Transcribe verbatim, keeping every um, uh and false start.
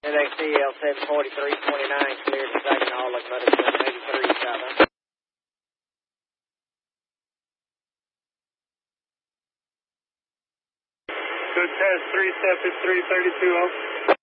N X C L seven forty-three twenty-nine, cleared to Saginaw, locomotive seven eighty-three seven. Good test, three step is three thirty-two oh.